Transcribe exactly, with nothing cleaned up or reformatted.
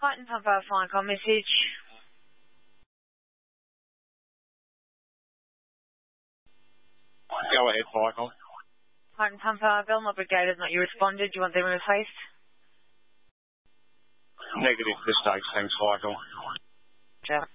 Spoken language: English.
Titan Pumper, flying call message. Go ahead, Michael. Titan Pumper, Belmont Brigade has not you responded. Do you want them replaced? Negative this stage, thanks, Michael. Sure.